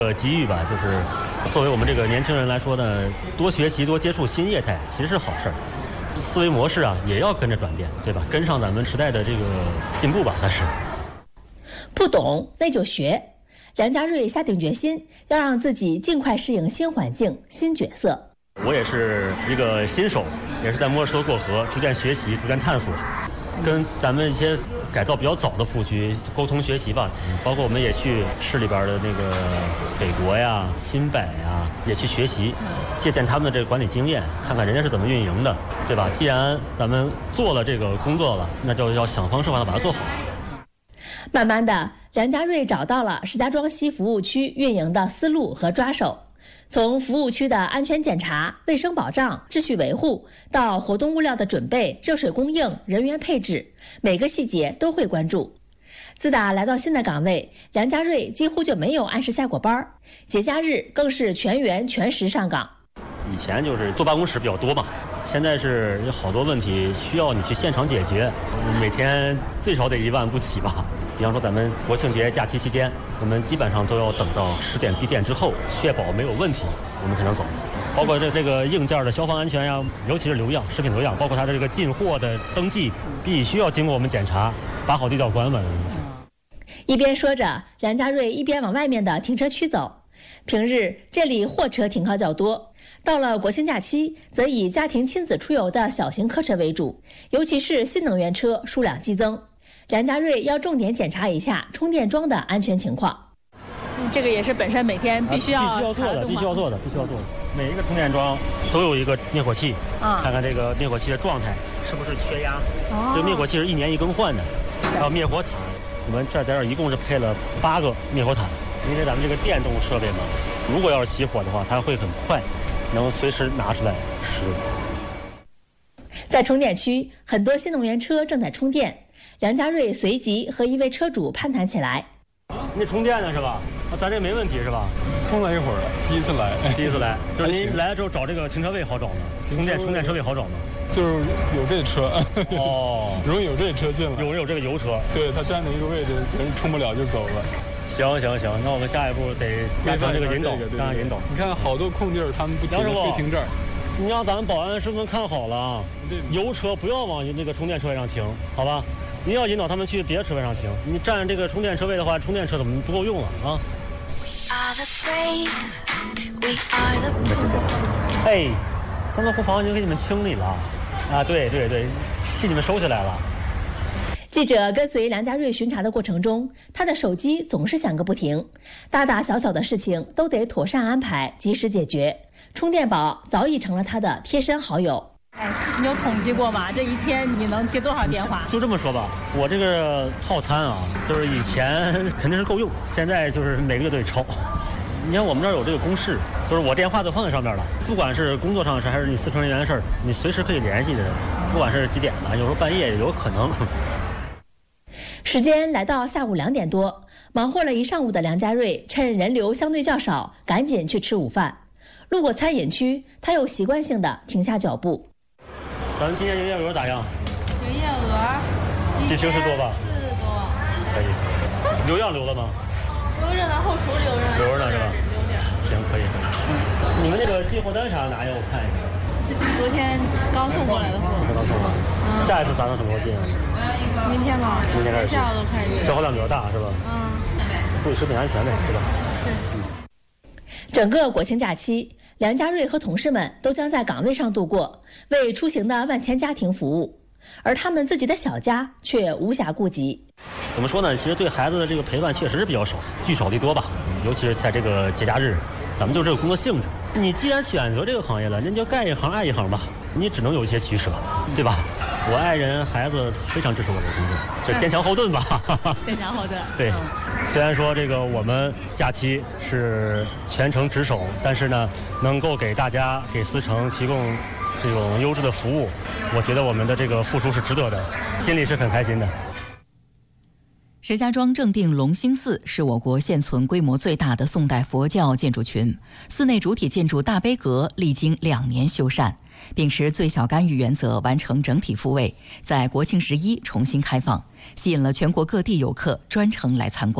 机遇吧，就是作为我们这个年轻人来说呢，多学习多接触新业态其实是好事儿，思维模式啊也要跟着转变，对吧？跟上咱们时代的这个进步吧，算是。 不懂那就学，梁家瑞下定决心要让自己尽快适应新环境、新角色。 我也是一个新手，也是在摸石头过河，逐渐学习，逐渐探索，跟咱们一些改造比较早的服务区沟通学习吧，包括我们也去市里边的那个北国呀、新北呀，也去学习，借鉴他们的这个管理经验，看看人家是怎么运营的，对吧？既然咱们做了这个工作了，那就要想方设法的把它做好。 慢慢的，梁家瑞找到了石家庄西服务区运营的思路和抓手。从服务区的安全检查、卫生保障、秩序维护，到活动物料的准备、热水供应、人员配置，每个细节都会关注。自打来到新的岗位，梁家瑞几乎就没有按时下过班，节假日更是全员全时上岗。 以前就是坐办公室比较多嘛，现在是有好多问题需要你去现场解决，每天最少得1万不起吧。比方说咱们国庆节假期期间，我们基本上都要等到10点闭店之后，确保没有问题，我们才能走。包括这个硬件的消防安全呀，尤其是流样、食品流样，包括它的这个进货的登记，必须要经过我们检查，把好地脚关稳。 一边说着，梁家瑞一边往外面的停车区走。平日这里货车停靠较多，到了国庆假期，则以家庭亲子出游的小型客车为主，尤其是新能源车数量激增。梁家瑞要重点检查一下充电桩的安全情况。这个也是本身每天必须要做的。每一个充电桩都有一个灭火器，看看这个灭火器的状态是不是缺压。这个灭火器是1年1更换的，还有灭火毯。我们在这儿一共是配了8个灭火毯，因为咱们这个电动设备嘛，如果要是起火的话，它会很快，能随时拿出来使用。 在充电区，很多新能源车正在充电。梁家瑞随即和一位车主攀谈起来。 你充电呢是吧？咱这没问题是吧？ 充了一会儿了，第一次来， 就是您来了之后找这个停车位好找吗？充电车位好找吗？ 就是有这车哦， 容易有这车进来， 有这个油车， 对，它占着一个位置，人充不了就走了。 行，那我们下一步得加强这个引导，加强引导。 你看好多空地儿，他们不停地非停这儿。 你让咱们保安师傅看好了啊，油车不要往那个充电车位上停，好吧？您要引导他们去别的车位上停，你占这个充电车位的话，充电车怎么不够用了啊？哎，三座库房已经给你们清理了啊！对，替你们收起来了。 记者跟随梁家瑞巡查的过程中，他的手机总是响个不停，大大小小的事情都得妥善安排，及时解决。充电宝早已成了他的贴身好友。 你有统计过吗？这一天你能接多少电话？ 就这么说吧，我这个套餐啊，就是以前肯定是够用，现在就是每个月都得超。你看我们这儿有这个公示，就是我电话都放在上面了，不管是工作上的事还是你私城人员的事，你随时可以联系的，不管是几点了，有时候半夜也有可能。 时间来到下午2点多，忙活了一上午的梁家瑞趁人流相对较少，赶紧去吃午饭。路过餐饮区，他又习惯性的停下脚步。 咱们今天营业额咋样？ 营业额比平时多吧 ？4多。 可以。留样留了吗？ 留着呢，后厨留着呢。 留着呢是吧？ 留点。 行，可以。你们那个进货单啥拿呀？我看一下。 这昨天刚送过来的货。 刚送了。下一次咋能什么时候进啊？ 明天吧。 明天开始。 下午都开始。 消耗量比较大是吧？注意食品安全呗，是吧？ 对。 整个国庆假期，梁家瑞和同事们都将在岗位上度过，为出行的万千家庭服务，而他们自己的小家却无暇顾及。 怎么说呢？其实对孩子的这个陪伴确实是比较少，聚少离多吧。尤其是在这个节假日，咱们就这个工作性质，你既然选择这个行业了，那就干一行爱一行吧，你只能有一些取舍，对吧？我爱人孩子非常支持我这个工作，就坚强后盾吧。 坚强后盾。 对，虽然说这个我们假期是全程值守，但是呢，能够给大家给思城提供这种优质的服务，我觉得我们的这个付出是值得的，心里是很开心的。 石家庄正定隆兴寺是我国现存规模最大的宋代佛教建筑群，寺内主体建筑大悲阁历经2年修缮，秉持最小干预原则完成整体复位，在国庆11重新开放，吸引了全国各地游客专程来参观。